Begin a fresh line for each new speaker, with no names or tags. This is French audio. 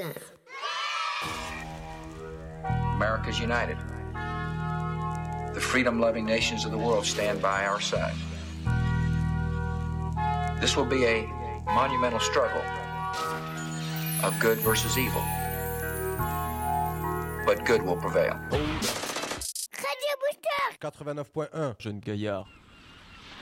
guerre.
America's united. The freedom-loving nations of the world stand by our side. This will be a monumental struggle of good versus evil. But good will prevail.
Radio Booster
89.1 Jeune Gaillard.